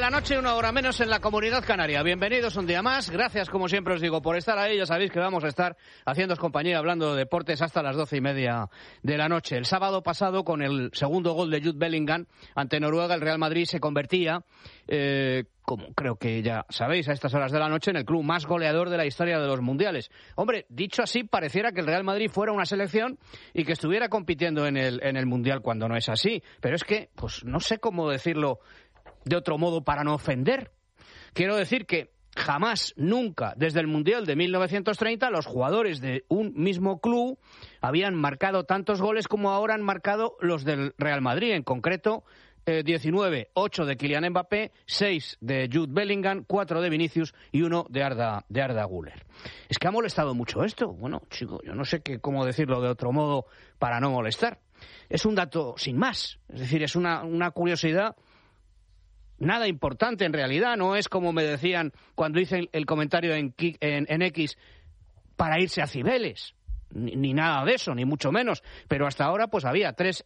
la noche, 1 hora menos en la Comunidad Canaria. Bienvenidos un día más. Gracias, como siempre os digo, por estar ahí. Ya sabéis que vamos a estar haciéndoos compañía, hablando de deportes hasta las 12:30 de la noche. El sábado pasado, con el segundo gol de Jude Bellingham ante Noruega, el Real Madrid se convertía, como creo que ya sabéis a estas horas de la noche, en el club más goleador de la historia de los mundiales. Hombre, dicho así, pareciera que el Real Madrid fuera una selección y que estuviera compitiendo en el mundial, cuando no es así. Pero es que, pues no sé cómo decirlo de otro modo para no ofender. Quiero decir que jamás, nunca, desde el Mundial de 1930, los jugadores de un mismo club habían marcado tantos goles como ahora han marcado los del Real Madrid. En concreto, 19, 8 de Kylian Mbappé, 6 de Jude Bellingham, 4 de Vinicius y 1 de Arda Güler. Es que ha molestado mucho esto. Bueno, chico, yo no sé cómo decirlo de otro modo para no molestar. Es un dato sin más. Es decir, es una curiosidad nada importante en realidad. No es como me decían cuando hice el comentario en X para irse a Cibeles, ni nada de eso, ni mucho menos. Pero hasta ahora pues había 3